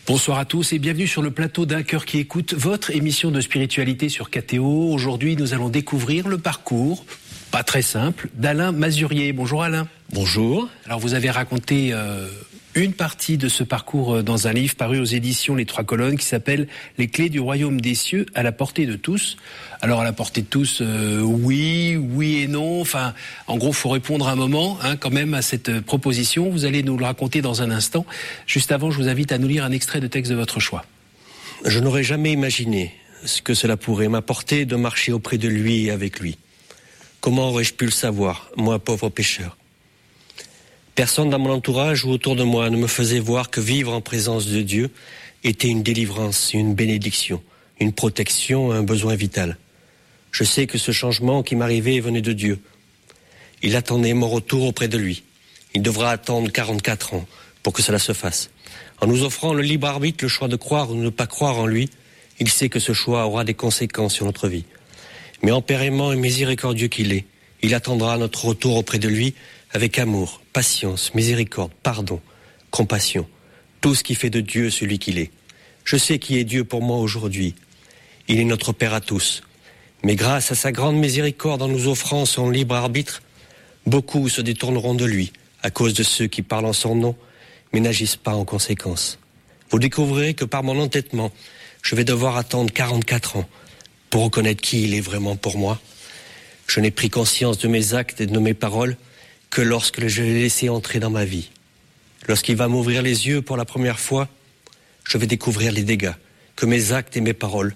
Bonsoir à tous et bienvenue sur le plateau d'Un cœur qui écoute, votre émission de spiritualité sur KTO. Aujourd'hui, nous allons découvrir le parcours, pas très simple, d'Alain Mazurier. Bonjour Alain. Bonjour. Alors vous avez raconté une partie de ce parcours dans un livre paru aux éditions Les Trois Colonnes qui s'appelle « Les clés du royaume des cieux à la portée de tous ». Alors à la portée de tous, oui et non. Enfin, en gros, faut répondre à un moment, quand même, à cette proposition. Vous allez nous le raconter dans un instant. Juste avant, je vous invite à nous lire un extrait de texte de votre choix. Je n'aurais jamais imaginé ce que cela pourrait m'apporter de marcher auprès de lui et avec lui. Comment aurais-je pu le savoir, moi, pauvre pécheur ? Personne dans mon entourage ou autour de moi ne me faisait voir que vivre en présence de Dieu était une délivrance, une bénédiction, une protection, un besoin vital. Je sais que ce changement qui m'arrivait venait de Dieu. Il attendait mon retour auprès de lui. Il devra attendre 44 ans pour que cela se fasse. En nous offrant le libre arbitre, le choix de croire ou de ne pas croire en lui, il sait que ce choix aura des conséquences sur notre vie. Mais en Père aimant et miséricordieux qu'il est, il attendra notre retour auprès de lui avec amour, patience, miséricorde, pardon, compassion, tout ce qui fait de Dieu celui qu'il est. Je sais qui est Dieu pour moi aujourd'hui. Il est notre Père à tous. Mais grâce à sa grande miséricorde en nous offrant son libre arbitre, beaucoup se détourneront de lui à cause de ceux qui parlent en son nom, mais n'agissent pas en conséquence. Vous découvrirez que par mon entêtement, je vais devoir attendre 44 ans pour reconnaître qui il est vraiment pour moi. Je n'ai pris conscience de mes actes et de mes paroles que lorsque je l'ai laissé entrer dans ma vie. Lorsqu'il va m'ouvrir les yeux pour la première fois, je vais découvrir les dégâts que mes actes et mes paroles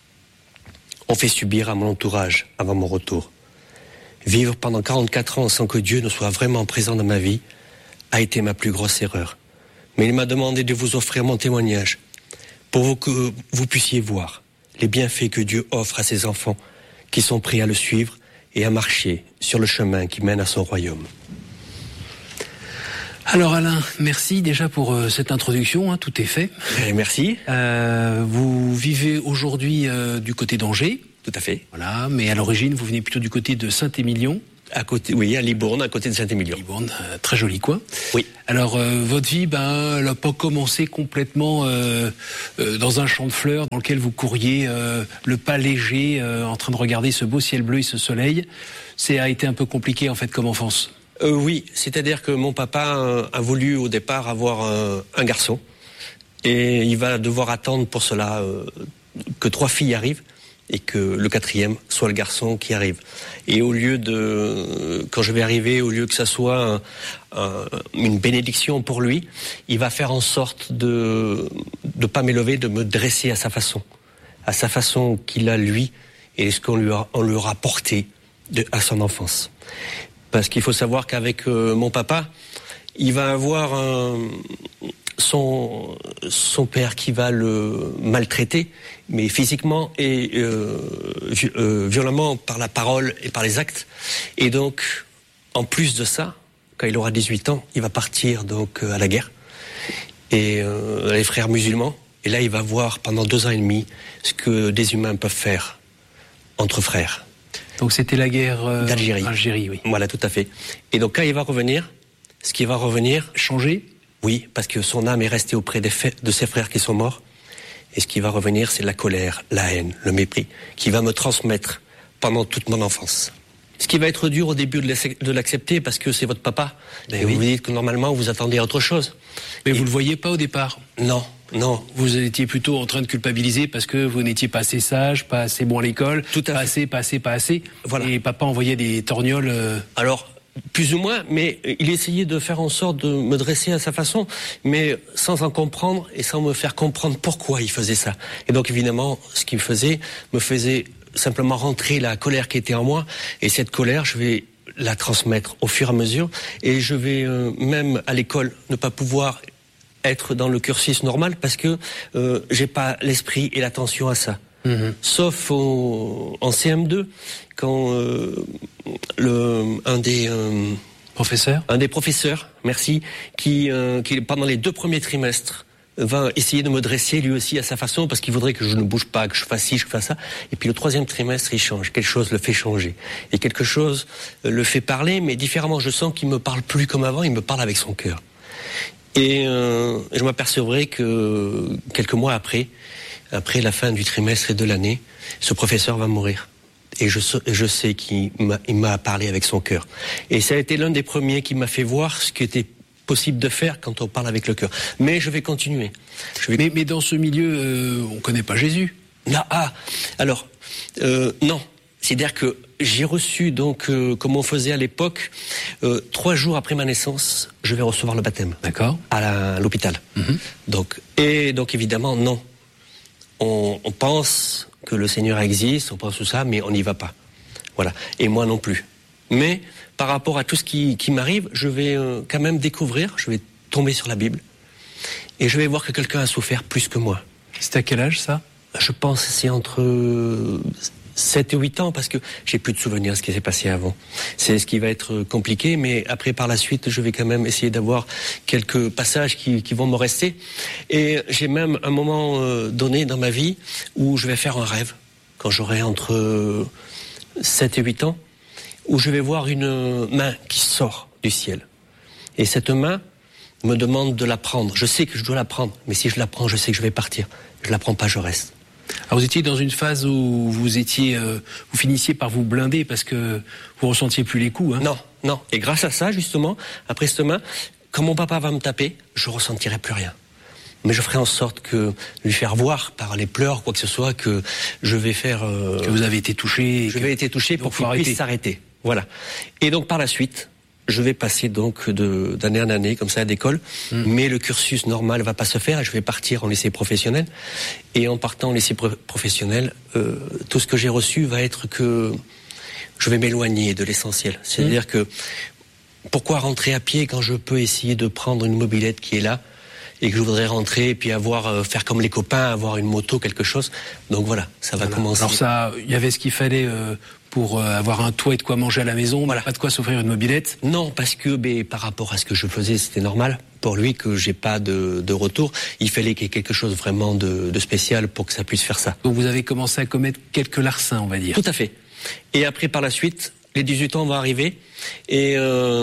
ont fait subir à mon entourage avant mon retour. Vivre pendant 44 ans sans que Dieu ne soit vraiment présent dans ma vie a été ma plus grosse erreur. Mais il m'a demandé de vous offrir mon témoignage pour que vous puissiez voir les bienfaits que Dieu offre à ses enfants qui sont prêts à le suivre et à marcher sur le chemin qui mène à son royaume. Alors Alain, merci déjà pour cette introduction, tout est fait. Merci. Vous vivez aujourd'hui du côté d'Angers. Tout à fait. Voilà, mais à l'origine, vous venez plutôt du côté de Saint-Émilion. À côté, oui, à Libourne, à côté de Saint-Émilion. Libourne, très joli coin. Oui. Alors, votre vie, elle n'a pas commencé complètement dans un champ de fleurs dans lequel vous couriez le pas léger, en train de regarder ce beau ciel bleu et ce soleil. Ça a été un peu compliqué, en fait, comme enfance. Oui, c'est-à-dire que mon papa a voulu au départ avoir un garçon. Et il va devoir attendre pour cela que 3 filles arrivent. Et que le 4e soit le garçon qui arrive. Et au lieu de, quand je vais arriver, au lieu que ça soit une bénédiction pour lui, il va faire en sorte de pas m'élever, de me dresser à sa façon qu'il a lui, et ce qu'on lui aura porté à son enfance. Parce qu'il faut savoir qu'avec mon papa, il va avoir son père qui va le maltraiter, mais physiquement et violemment par la parole et par les actes. Et donc, en plus de ça, quand il aura 18 ans, il va partir donc à la guerre. Et les frères musulmans. Et là, il va voir pendant 2 ans et demi ce que des humains peuvent faire entre frères. Donc c'était la guerre d'Algérie. Algérie, oui. Voilà, tout à fait. Et donc quand il va revenir, ce qui va revenir... Changer ? Oui, parce que son âme est restée auprès de ses frères qui sont morts. Et ce qui va revenir, c'est la colère, la haine, le mépris, qui va me transmettre pendant toute mon enfance. Ce qui va être dur au début de l'accepter, parce que c'est votre papa. Et oui. Vous dites que normalement, vous attendez à autre chose. Mais vous ne le voyez pas au départ ? Non. Vous étiez plutôt en train de culpabiliser parce que vous n'étiez pas assez sage, pas assez bon à l'école, pas assez. Voilà. Et papa envoyait des torgnoles. Alors, plus ou moins, mais il essayait de faire en sorte de me dresser à sa façon, mais sans en comprendre et sans me faire comprendre pourquoi il faisait ça. Et donc évidemment, ce qu'il me faisait simplement rentrer la colère qui était en moi, et cette colère, je vais la transmettre au fur et à mesure, et je vais même à l'école ne pas pouvoir être dans le cursus normal parce que j'ai pas l'esprit et l'attention à ça. Sauf en CM2, quand un des professeurs, merci, qui pendant les 2 premiers trimestres va essayer de me dresser lui aussi à sa façon parce qu'il voudrait que je ne bouge pas, que je fasse ci, que je fasse ça. Et puis le 3e trimestre, il change. Quelque chose le fait changer. Et quelque chose le fait parler, mais différemment. Je sens qu'il me parle plus comme avant, il me parle avec son cœur. Et je m'apercevrai que quelques mois après la fin du trimestre et de l'année, ce professeur va mourir. Et je sais qu'il m'a parlé avec son cœur. Et ça a été l'un des premiers qui m'a fait voir ce qui était possible de faire quand on parle avec le cœur. Mais je vais continuer. Mais dans ce milieu, on connaît pas Jésus. Alors, non. C'est-à-dire que j'ai reçu, donc, comme on faisait à l'époque, 3 jours après ma naissance, je vais recevoir le baptême. D'accord. À l'hôpital. Donc évidemment, non. On pense que le Seigneur existe, on pense tout ça, mais on n'y va pas. Voilà. Et moi non plus. Mais par rapport à tout ce qui m'arrive, je vais quand même découvrir, je vais tomber sur la Bible, et je vais voir que quelqu'un a souffert plus que moi. C'est à quel âge, ça ? Je pense que c'est entre 7 et 8 ans, parce que j'ai plus de souvenirs de ce qui s'est passé avant. C'est ce qui va être compliqué, mais après, par la suite, je vais quand même essayer d'avoir quelques passages qui vont me rester. Et j'ai même un moment donné dans ma vie où je vais faire un rêve, quand j'aurai entre 7 et 8 ans, où je vais voir une main qui sort du ciel. Et cette main me demande de la prendre. Je sais que je dois la prendre, mais si je la prends, je sais que je vais partir. Je la prends pas, je reste. Alors vous étiez dans une phase où vous finissiez par vous blinder parce que vous ressentiez plus les coups, hein ? Non. Et grâce à ça, justement, après cette main, quand mon papa va me taper, je ressentirai plus rien. Mais je ferai en sorte que lui faire voir par les pleurs, quoi que ce soit, que je vais faire... que vous avez été touché. Je vais être touché pour qu'il puisse s'arrêter. Voilà. Et donc par la suite, je vais passer donc d'année en année comme ça à l'école, mais le cursus normal va pas se faire et je vais partir en lycée professionnel. Et en partant en lycée professionnel, tout ce que j'ai reçu va être que je vais m'éloigner de l'essentiel. C'est-à-dire que pourquoi rentrer à pied quand je peux essayer de prendre une mobilette qui est là et que je voudrais rentrer et puis faire comme les copains, avoir une moto, quelque chose. Donc voilà, ça va commencer. Alors ça, il y avait ce qu'il fallait pour avoir un toit et de quoi manger à la maison, voilà. Pas de quoi s'offrir une mobilette. Non, parce que par rapport à ce que je faisais, c'était normal. Pour lui, que j'ai pas de retour, il fallait qu'il y ait quelque chose vraiment de spécial pour que ça puisse faire ça. Donc vous avez commencé à commettre quelques larcins, on va dire. Tout à fait. Et après, par la suite, les 18 ans vont arriver et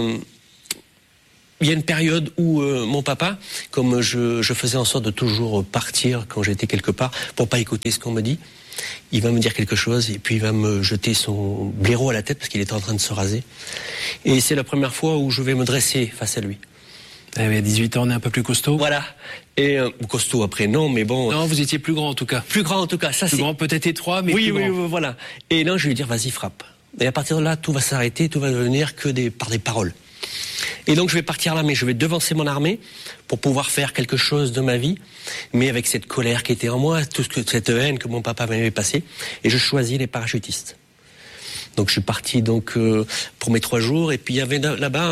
il y a une période où mon papa, comme je faisais en sorte de toujours partir quand j'étais quelque part, pour pas écouter ce qu'on me dit, il va me dire quelque chose et puis il va me jeter son blaireau à la tête parce qu'il était en train de se raser. Et c'est la première fois où je vais me dresser face à lui. À 18 ans, on est un peu plus costaud. Voilà. Et costaud après, non, mais bon. Non, vous étiez plus grand en tout cas. Plus grand en tout cas, ça c'est. Plus grand, peut-être étroit, mais oui, plus grand. Oui, voilà. Et là, je vais lui dire, vas-y, frappe. Et à partir de là, tout va s'arrêter, tout va devenir que par des paroles. Et donc je vais partir à l'armée, je vais devancer mon armée pour pouvoir faire quelque chose de ma vie, mais avec cette colère qui était en moi, cette haine que mon papa m'avait passée, et je choisis les parachutistes. Donc je suis parti pour mes 3 jours, et puis il y avait là-bas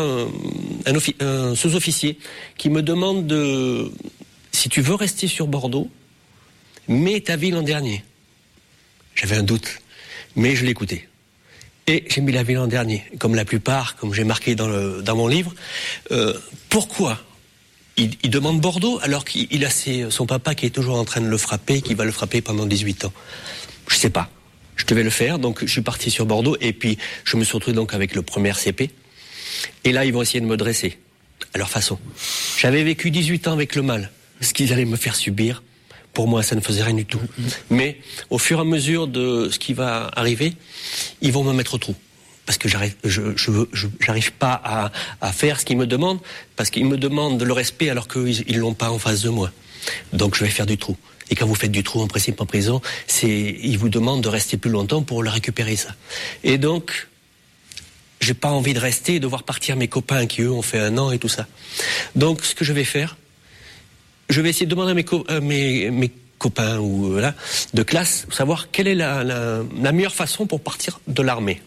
un sous-officier qui me demande si tu veux rester sur Bordeaux, mets ta ville en dernier. J'avais un doute, mais je l'écoutais. Et j'ai mis la ville en dernier, comme la plupart, comme j'ai marqué dans mon livre. Pourquoi il demande Bordeaux alors qu'il a son papa qui est toujours en train de le frapper, qui va le frapper pendant 18 ans. Je sais pas. Je devais le faire, donc je suis parti sur Bordeaux et puis je me suis retrouvé donc avec le premier CP. Et là, ils vont essayer de me dresser, à leur façon. J'avais vécu 18 ans avec le mal. Ce qu'ils allaient me faire subir, pour moi, ça ne faisait rien du tout. Mais au fur et à mesure de ce qui va arriver, ils vont me mettre au trou. Parce que j'arrive pas à faire ce qu'ils me demandent, parce qu'ils me demandent le respect alors qu'ils l'ont pas en face de moi. Donc je vais faire du trou. Et quand vous faites du trou, en principe, en prison, ils vous demandent de rester plus longtemps pour le récupérer, ça. Et donc, j'ai pas envie de rester et de voir partir mes copains qui, eux, ont fait 1 an et tout ça. Donc, ce que je vais faire, je vais essayer de demander à mes copains de classe, savoir quelle est la meilleure façon pour partir de l'armée.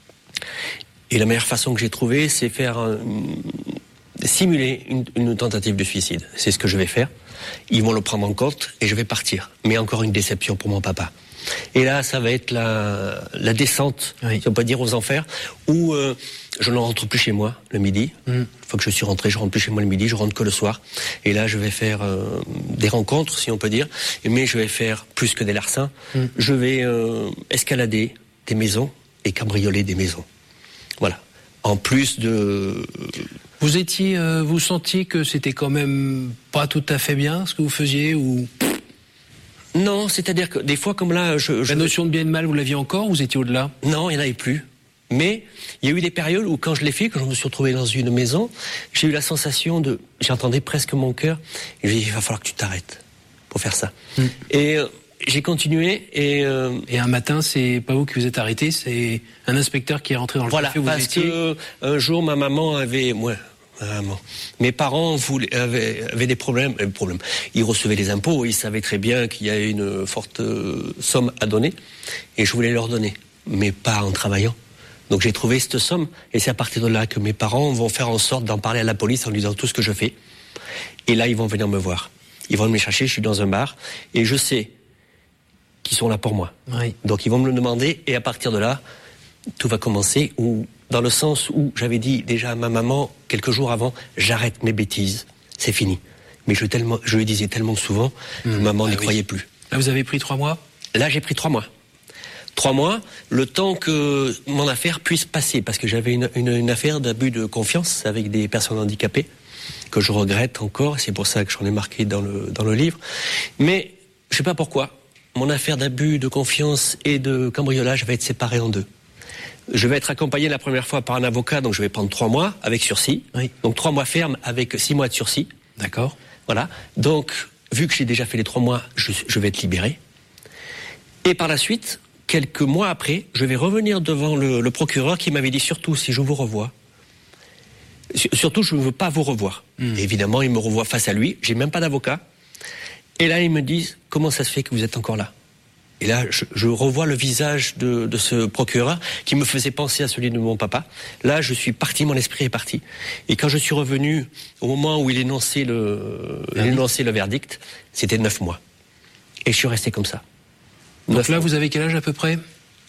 Et la meilleure façon que j'ai trouvée, c'est simuler une tentative de suicide. C'est ce que je vais faire. Ils vont le prendre en compte et je vais partir. Mais encore une déception pour mon papa. Et là, ça va être la descente, si on peut dire, aux enfers, où je ne rentre plus chez moi le midi. Une fois que je suis rentré, je rentre plus chez moi le midi, je rentre que le soir. Et là, je vais faire des rencontres, si on peut dire, mais je vais faire plus que des larcins. Je vais escalader des maisons et cambrioler des maisons. Voilà. En plus Vous sentiez que c'était quand même pas tout à fait bien ce que vous faisiez ou... Non, c'est-à-dire que des fois comme là... La notion de bien et de mal, vous l'aviez encore ou vous étiez au-delà? Non, il n'y en avait plus. Mais il y a eu des périodes où quand je l'ai fait, quand je me suis retrouvé dans une maison, j'ai eu la sensation de... J'entendais presque mon cœur. Et je me dis, il va falloir que tu t'arrêtes pour faire ça. Et j'ai continué et un matin, c'est pas vous qui vous êtes arrêté, c'est un inspecteur qui est rentré dans le café où vous étiez. Parce que un jour, ma maman avait... Mes parents avaient des problèmes. Ils recevaient les impôts, ils savaient très bien qu'il y avait une forte somme à donner, et je voulais leur donner, mais pas en travaillant. Donc j'ai trouvé cette somme, et c'est à partir de là que mes parents vont faire en sorte d'en parler à la police en disant tout ce que je fais. Et là, ils vont venir me voir. Ils vont me chercher, je suis dans un bar, et je sais qu'ils sont là pour moi. Oui. Donc ils vont me le demander, et à partir de là, tout va commencer, dans le sens où j'avais dit déjà à ma maman, quelques jours avant, j'arrête mes bêtises, c'est fini. Mais je lui disais tellement souvent que maman n'y croyait plus. Là, vous avez pris 3 mois ? Là, j'ai pris 3 mois. 3 mois, le temps que mon affaire puisse passer, parce que j'avais une affaire d'abus de confiance avec des personnes handicapées, que je regrette encore, c'est pour ça que j'en ai marqué dans le livre. Mais, je sais pas pourquoi, mon affaire d'abus de confiance et de cambriolage va être séparée en 2. Je vais être accompagné la première fois par un avocat, donc je vais prendre 3 mois avec sursis. Oui. Donc 3 mois ferme avec 6 mois de sursis. D'accord. Voilà. Donc, vu que j'ai déjà fait les 3 mois, je vais être libéré. Et par la suite, quelques mois après, je vais revenir devant le procureur qui m'avait dit surtout si je vous revois. Surtout, je ne veux pas vous revoir. Et évidemment, il me revoit face à lui. J'ai même pas d'avocat. Et là, ils me disent comment ça se fait que vous êtes encore là ? Et là, je revois le visage de ce procureur qui me faisait penser à celui de mon papa. Là, je suis parti, mon esprit est parti. Et quand je suis revenu, au moment où il énonçait le verdict, c'était 9 mois. Et je suis resté comme ça. Donc là, vous avez quel âge à peu près ?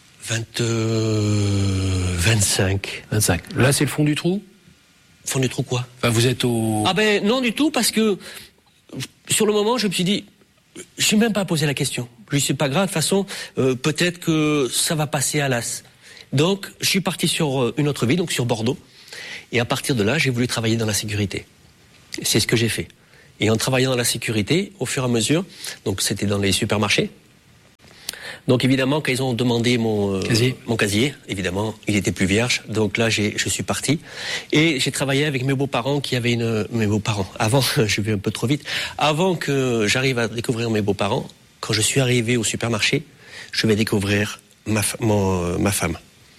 25. 25. Là, c'est le fond du trou ? Fond du trou quoi ? Enfin, vous êtes au... Ah ben non du tout, parce que sur le moment, je me suis dit... Je n'ai même pas posé la question. Je dis, c'est pas grave, de toute façon, peut-être que ça va passer à l'as. Donc, je suis parti sur une autre ville, donc sur Bordeaux. Et à partir de là, j'ai voulu travailler dans la sécurité. C'est ce que j'ai fait. Et en travaillant dans la sécurité, au fur et à mesure, donc c'était dans les supermarchés. Donc évidemment, quand ils ont demandé mon casier, évidemment, il était plus vierge. Donc là, je suis parti. Et j'ai travaillé avec mes beaux-parents qui avaient mes beaux-parents. Avant, je vais un peu trop vite. Avant que j'arrive à découvrir mes beaux-parents, quand je suis arrivé au supermarché, je vais découvrir ma femme.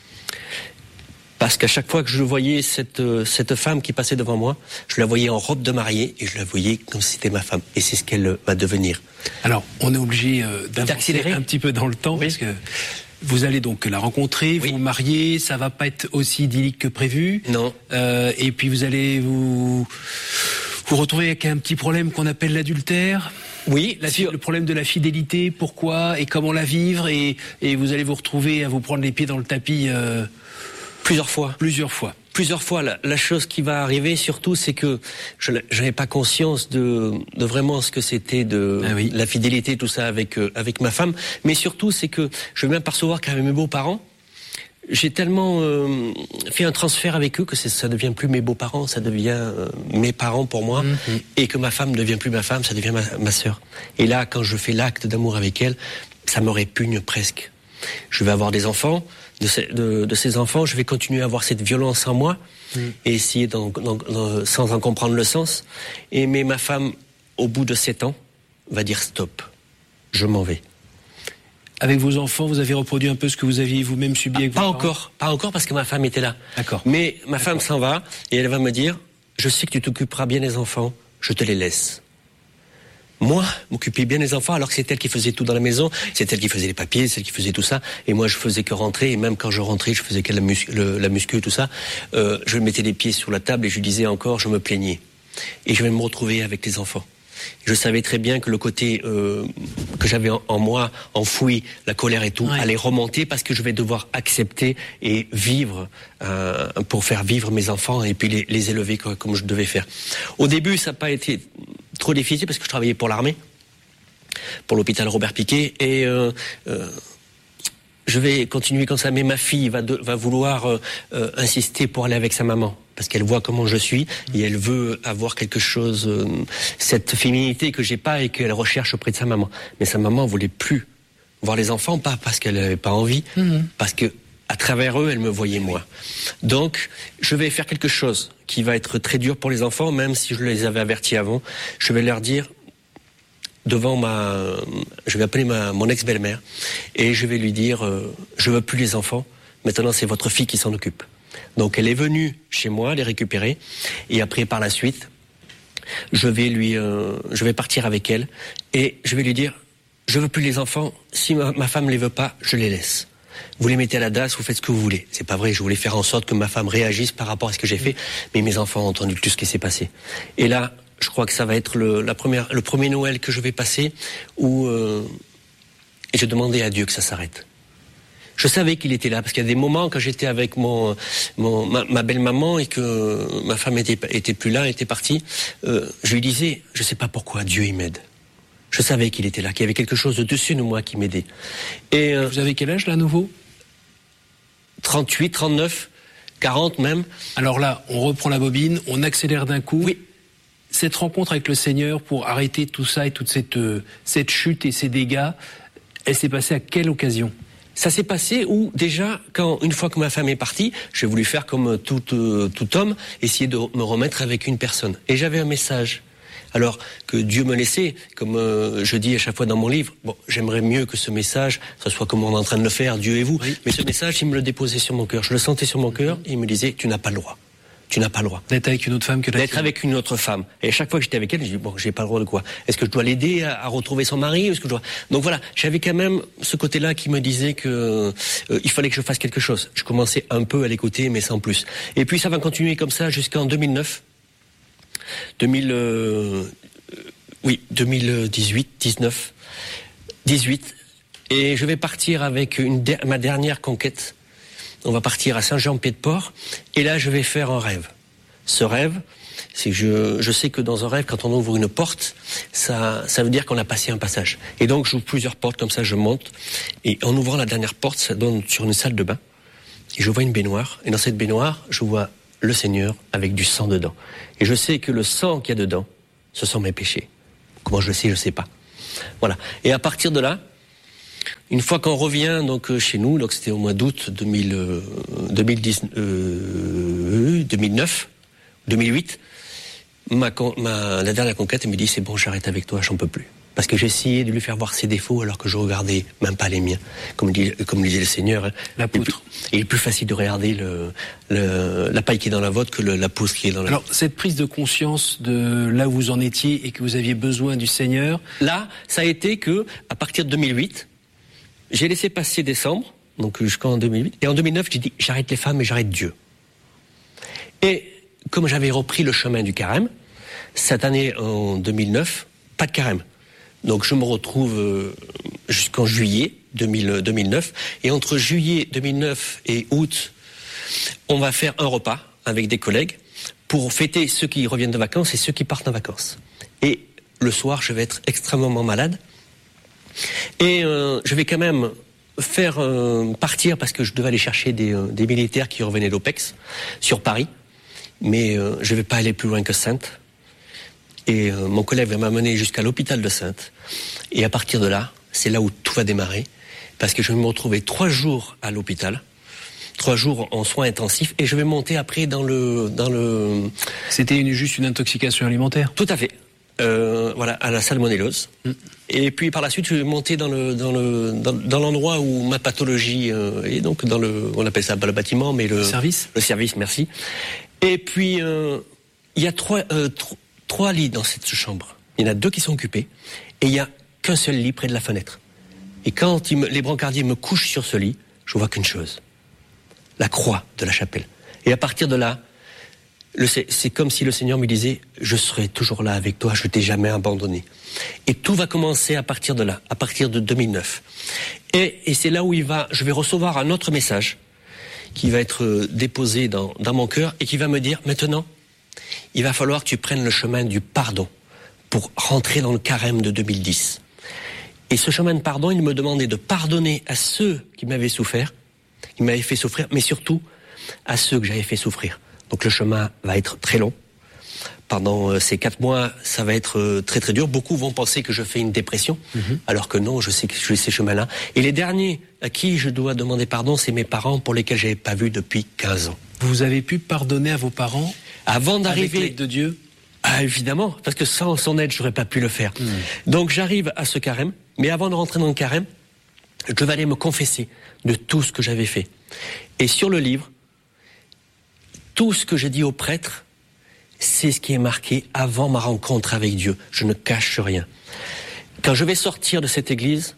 Parce qu'à chaque fois que je voyais cette femme qui passait devant moi, je la voyais en robe de mariée et je la voyais comme si c'était ma femme. Et c'est ce qu'elle va devenir. Alors, on est obligé d'accélérer un petit peu dans le temps, oui. Parce que vous allez donc la rencontrer, oui. vous marier, ça va pas être aussi idyllique que prévu. Non. Et puis vous allez vous retrouver avec un petit problème qu'on appelle l'adultère. Oui, le problème de la fidélité, pourquoi et comment la vivre, et vous allez vous retrouver à vous prendre les pieds dans le tapis... Plusieurs fois. La chose qui va arriver, surtout, c'est que je n'avais pas conscience de vraiment ce que c'était la fidélité, tout ça avec ma femme. Mais surtout, c'est que je vais m'apercevoir qu'avec mes beaux-parents, j'ai tellement fait un transfert avec eux que ça devient plus mes beaux-parents, ça devient mes parents pour moi, et que ma femme ne devient plus ma femme, ça devient ma sœur. Et là, quand je fais l'acte d'amour avec elle, ça me répugne presque. Je vais avoir des enfants. De ces enfants, je vais continuer à avoir cette violence en moi et essayer sans en comprendre le sens. Mais ma femme, au bout de 7 ans, va dire stop, je m'en vais. Avec vos enfants, vous avez reproduit un peu ce que vous aviez vous-même subi avec vos parents ? Pas encore parce que ma femme était là. D'accord. Mais ma femme s'en va et elle va me dire, je sais que tu t'occuperas bien des enfants, je te les laisse. Moi, m'occuper bien des enfants, alors que c'est elle qui faisait tout dans la maison, c'est elle qui faisait les papiers, c'est elle qui faisait tout ça, et moi je faisais que rentrer, et même quand je rentrais, je faisais que la muscu, tout ça, je mettais les pieds sur la table et je disais encore, je me plaignais. Et je vais me retrouver avec les enfants. Je savais très bien que le côté que j'avais en moi, enfoui, la colère et tout, allait remonter parce que je vais devoir accepter et vivre pour faire vivre mes enfants et puis les élever comme je devais faire. Au début, ça n'a pas été trop difficile parce que je travaillais pour l'armée, pour l'hôpital Robert Picquet, et je vais continuer comme ça, mais ma fille va vouloir insister pour aller avec sa maman, parce qu'elle voit comment je suis, et elle veut avoir quelque chose, cette féminité que j'ai pas et qu'elle recherche auprès de sa maman. Mais sa maman voulait plus voir les enfants, pas parce qu'elle n'avait pas envie, parce que à travers eux, elle me voyait moi. Donc, je vais faire quelque chose qui va être très dur pour les enfants, même si je les avais avertis avant. Je vais leur dire, je vais appeler mon ex-belle-mère, et je vais lui dire, je veux plus les enfants, maintenant c'est votre fille qui s'en occupe. Donc elle est venue chez moi, les récupérer, et après par la suite, je vais partir avec elle, et je vais lui dire, je veux plus les enfants, si ma femme les veut pas, je les laisse. Vous les mettez à la DAS, vous faites ce que vous voulez. C'est pas vrai, je voulais faire en sorte que ma femme réagisse par rapport à ce que j'ai fait, mais mes enfants ont entendu tout ce qui s'est passé. Et là, je crois que ça va être le premier Noël que je vais passer où et je demandais à Dieu que ça s'arrête. Je savais qu'il était là, parce qu'il y a des moments quand j'étais avec ma belle-maman et que ma femme était plus là, était partie, je lui disais, je sais pas pourquoi Dieu il m'aide. Je savais qu'il était là, qu'il y avait quelque chose de dessus de moi qui m'aidait. Et vous avez quel âge là, à nouveau ? 38, 39, 40 même. Alors là, on reprend la bobine, on accélère d'un coup. Oui. Cette rencontre avec le Seigneur pour arrêter tout ça et toute cette chute et ces dégâts, elle s'est passée à quelle occasion ? Ça s'est passé où, déjà, une fois que ma femme est partie, j'ai voulu faire comme tout homme, essayer de me remettre avec une personne. Et j'avais un message. Alors que Dieu me laissait, comme je dis à chaque fois dans mon livre, bon, j'aimerais mieux que ce message, ça soit comme on est en train de le faire, Dieu et vous, oui. Mais ce message, il me le déposait sur mon cœur. Je le sentais sur mon cœur et il me disait, tu n'as pas le droit. Tu n'as pas le droit. D'être avec une autre femme que d'être avec une autre femme. Et à chaque fois que j'étais avec elle, je dis, bon, j'ai pas le droit de quoi ? Est-ce que je dois l'aider à retrouver son mari ? Est-ce que je dois... Donc voilà, j'avais quand même ce côté-là qui me disait que il fallait que je fasse quelque chose. Je commençais un peu à l'écouter, mais sans plus. Et puis ça va continuer comme ça jusqu'en 2009. 2018, 19, 18. Et je vais partir avec ma dernière conquête. On va partir à Saint-Jean-Pied-de-Port. Et là, je vais faire un rêve. Ce rêve, c'est que je sais que dans un rêve, quand on ouvre une porte, ça veut dire qu'on a passé un passage. Et donc, j'ouvre plusieurs portes, comme ça, je monte. Et en ouvrant la dernière porte, ça donne sur une salle de bain. Et je vois une baignoire. Et dans cette baignoire, je vois le Seigneur avec du sang dedans. Et je sais que le sang qu'il y a dedans, ce sont mes péchés. Comment je le sais, je sais pas. Voilà. Et à partir de là, une fois qu'on revient donc chez nous, donc c'était au mois d'août 2009, 2008, la dernière conquête, elle me dit c'est bon, j'arrête avec toi, j'en peux plus. Parce que j'ai essayé de lui faire voir ses défauts alors que je regardais même pas les miens. Comme disait le Seigneur, hein, la poutre. Il est plus facile de regarder la paille qui est dans la vôtre que la pousse qui est dans la Alors, cette prise de conscience de là où vous en étiez et que vous aviez besoin du Seigneur. Là, ça a été que, à partir de 2008, j'ai laissé passer décembre, donc jusqu'en 2008. Et en 2009, j'ai dit, j'arrête les femmes et j'arrête Dieu. Et comme j'avais repris le chemin du carême, cette année, en 2009, pas de carême. Donc je me retrouve jusqu'en juillet 2009. Et entre juillet 2009 et août, on va faire un repas avec des collègues pour fêter ceux qui reviennent de vacances et ceux qui partent en vacances. Et le soir, je vais être extrêmement malade. Et je vais quand même faire partir, parce que je devais aller chercher des militaires qui revenaient d'OPEX sur Paris. Mais je ne vais pas aller plus loin que Saintes. Et mon collègue va m'amener jusqu'à l'hôpital de Saintes. Et à partir de là, c'est là où tout va démarrer. Parce que je vais me retrouver 3 jours à l'hôpital. 3 jours en soins intensifs. Et je vais monter après dans le... C'était juste une intoxication alimentaire ? Tout à fait. Voilà, à la salmonellose. Et puis par la suite, je vais monter dans l'endroit où ma pathologie est, donc on appelle ça pas le bâtiment, mais le service. Le service, merci. Et puis il y a 3 lits dans cette chambre. Il y en a 2 qui sont occupés, et il y a qu'un seul lit près de la fenêtre. Et quand les brancardiers me couchent sur ce lit, je vois qu'une chose: la croix de la chapelle. Et à partir de là, c'est comme si le Seigneur me disait, je serai toujours là avec toi, je t'ai jamais abandonné. Et tout va commencer à partir de là, à partir de 2009. Et c'est là où je vais recevoir un autre message qui va être déposé dans mon cœur et qui va me dire, maintenant, il va falloir que tu prennes le chemin du pardon pour rentrer dans le carême de 2010. Et ce chemin de pardon, il me demandait de pardonner à ceux qui m'avaient souffert, qui m'avaient fait souffrir, mais surtout à ceux que j'avais fait souffrir. Donc le chemin va être très long. Pendant ces 4 mois, ça va être très très dur. Beaucoup vont penser que je fais une dépression, alors que non, je sais que je suis ces chemins-là. Et les derniers à qui je dois demander pardon, c'est mes parents pour lesquels je n'avais pas vu depuis 15 ans. Vous avez pu pardonner à vos parents avant d'arriver avec l'aide de Dieu? Ah, évidemment, parce que sans son aide, je n'aurais pas pu le faire. Donc j'arrive à ce carême, mais avant de rentrer dans le carême, je vais aller me confesser de tout ce que j'avais fait. Et sur le livre, tout ce que j'ai dit au prêtre, c'est ce qui est marqué avant ma rencontre avec Dieu. Je ne cache rien. Quand je vais sortir de cette église,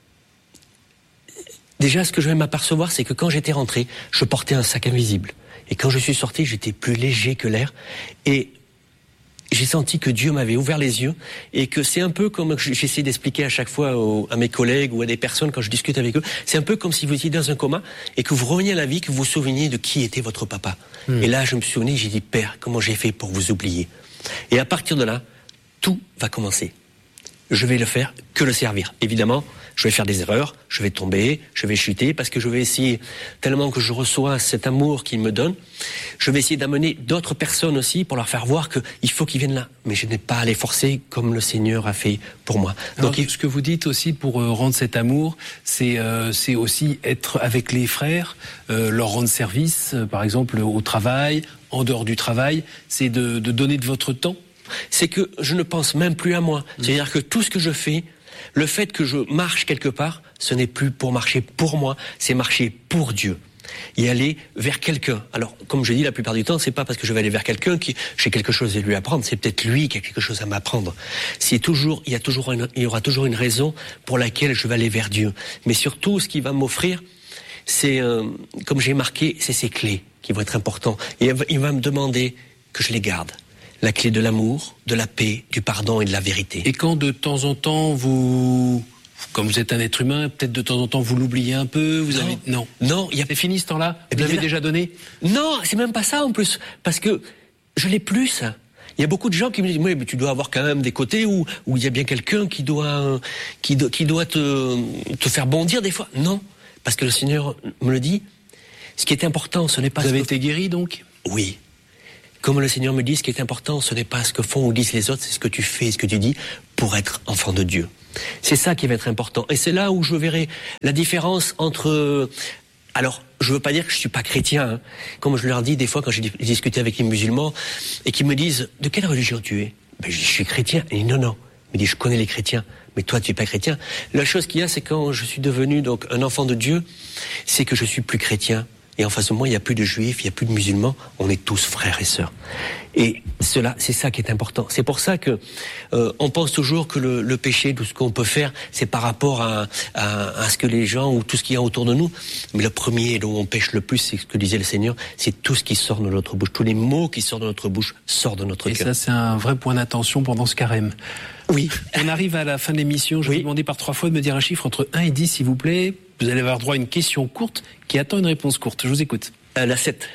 déjà ce que je vais m'apercevoir, c'est que quand j'étais rentré, je portais un sac invisible. Et quand je suis sorti, j'étais plus léger que l'air. Et j'ai senti que Dieu m'avait ouvert les yeux et que c'est un peu comme j'essaie d'expliquer à chaque fois à mes collègues ou à des personnes quand je discute avec eux, c'est un peu comme si vous étiez dans un coma et que vous reveniez à la vie, que vous vous souveniez de qui était votre papa. Et là, je me souvenais, j'ai dit, Père, comment j'ai fait pour vous oublier? Et à partir de là, tout va commencer. Je vais le faire que le servir. Évidemment, je vais faire des erreurs, je vais tomber, je vais chuter, parce que je vais essayer, tellement que je reçois cet amour qu'il me donne, je vais essayer d'amener d'autres personnes aussi pour leur faire voir qu'il faut qu'ils viennent là. Mais je n'ai pas à les forcer comme le Seigneur a fait pour moi. Alors, donc, ce que vous dites aussi pour rendre cet amour, c'est aussi être avec les frères, leur rendre service, par exemple au travail, en dehors du travail, c'est de donner de votre temps. C'est que je ne pense même plus à moi. C'est-à-dire que tout ce que je fais, le fait que je marche quelque part, ce n'est plus pour marcher pour moi, c'est marcher pour Dieu. Et aller vers quelqu'un. Alors, comme je dis la plupart du temps, c'est pas parce que je vais aller vers quelqu'un qui j'ai quelque chose à lui apprendre, c'est peut-être lui qui a quelque chose à m'apprendre. Il y aura toujours une raison pour laquelle je vais aller vers Dieu. Mais surtout, ce qu'il va m'offrir, c'est, comme j'ai marqué, c'est ces clés qui vont être importantes. Et il va me demander que je les garde. La clé de l'amour, de la paix, du pardon et de la vérité. Et quand de temps en temps comme vous êtes un être humain, peut-être de temps en temps vous l'oubliez un peu, Non, c'est fini ce temps-là. Vous l'avez déjà donné? Non, c'est même pas ça en plus, parce que je l'ai plus ça. Il y a beaucoup de gens qui me disent, oui, mais tu dois avoir quand même des côtés où il y a bien quelqu'un qui doit te faire bondir des fois. Non, parce que le Seigneur me le dit. Ce qui est important, ce n'est pas. Vous avez été guéri donc? Oui. Comme le Seigneur me dit, ce qui est important, ce n'est pas ce que font ou disent les autres, c'est ce que tu fais et ce que tu dis pour être enfant de Dieu. C'est ça qui va être important. Et c'est là où je verrai la différence entre... Alors, je veux pas dire que je suis pas chrétien, hein. Comme je leur dis des fois quand j'ai discuté avec les musulmans et qu'ils me disent « De quelle religion tu es ?» Ben, je suis chrétien. Et non. Il me dit « Je connais les chrétiens, mais toi tu es pas chrétien. » La chose qu'il y a, c'est quand je suis devenu donc un enfant de Dieu, c'est que je suis plus chrétien. Et en face de moi, il n'y a plus de juifs, il n'y a plus de musulmans, on est tous frères et sœurs. Et cela, c'est ça qui est important. C'est pour ça que on pense toujours que le péché, tout ce qu'on peut faire, c'est par rapport à ce que les gens ou tout ce qu'il y a autour de nous. Mais le premier dont on pêche le plus, c'est ce que disait le Seigneur, c'est tout ce qui sort de notre bouche. Tous les mots qui sortent de notre bouche sortent de notre cœur. Et ça, c'est un vrai point d'attention pendant ce carême. Oui. On arrive à la fin de l'émission. Je vais vous demander par 3 fois de me dire un chiffre entre 1 et 10, s'il vous plaît. Vous allez avoir droit à une question courte qui attend une réponse courte. Je vous écoute. La 7.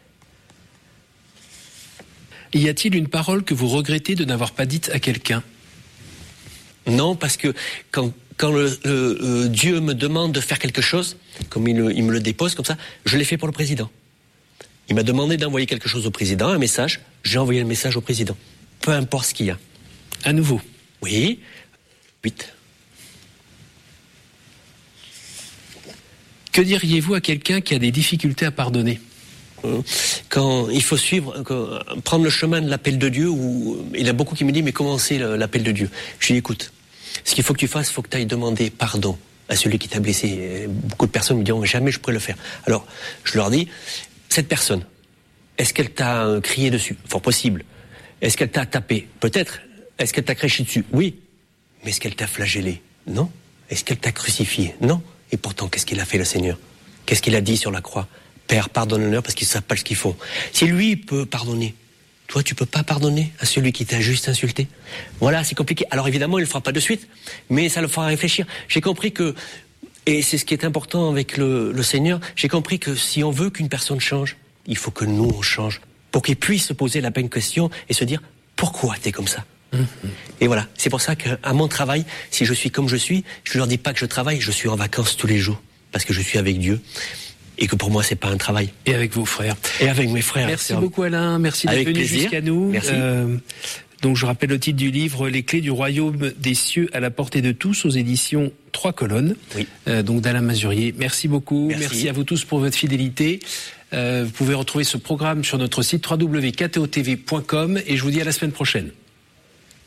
Y a-t-il une parole que vous regrettez de n'avoir pas dite à quelqu'un? Non, parce que quand Dieu me demande de faire quelque chose, comme il me le dépose comme ça, je l'ai fait pour le président. Il m'a demandé d'envoyer quelque chose au président, un message, j'ai envoyé le message au président. Peu importe ce qu'il y a. À nouveau. Oui. 8. Que diriez-vous à quelqu'un qui a des difficultés à pardonner? Quand il faut prendre le chemin de l'appel de Dieu, il y a beaucoup qui me disent, mais comment c'est l'appel de Dieu? Je dis, écoute, ce qu'il faut que tu fasses, il faut que tu ailles demander pardon à celui qui t'a blessé. Beaucoup de personnes me diront, jamais je pourrais le faire. Alors, je leur dis, cette personne, est-ce qu'elle t'a crié dessus? Fort possible. Est-ce qu'elle t'a tapé? Peut-être. Est-ce qu'elle t'a craché dessus? Oui. Mais est-ce qu'elle t'a flagellé? Non. Est-ce qu'elle t'a crucifié? Non. Et pourtant, qu'est-ce qu'il a fait le Seigneur? Qu'est-ce qu'il a dit sur la croix? Père, pardonne-leur parce qu'ils ne savent pas ce qu'ils font. Si lui peut pardonner, toi tu peux pas pardonner à celui qui t'a juste insulté? Voilà, c'est compliqué. Alors évidemment, il le fera pas de suite, mais ça le fera réfléchir. J'ai compris que, et c'est ce qui est important avec le Seigneur, j'ai compris que si on veut qu'une personne change, il faut que nous on change. Pour qu'il puisse se poser la bonne question et se dire, pourquoi t'es comme ça? Et voilà, c'est pour ça qu'à mon travail, si je suis comme je suis, je leur dis pas que je travaille, je suis en vacances tous les jours, parce que je suis avec Dieu, et que pour moi, c'est pas un travail. Et avec vos frères. Et avec mes frères. Merci beaucoup Alain, merci d'être venu jusqu'à nous. Merci. Donc je rappelle le titre du livre, Les clés du royaume des cieux à la portée de tous, aux éditions 3 colonnes, oui. Donc d'Alain Mazurier. Merci beaucoup, merci à vous tous pour votre fidélité. Vous pouvez retrouver ce programme sur notre site www.ktotv.com et je vous dis à la semaine prochaine.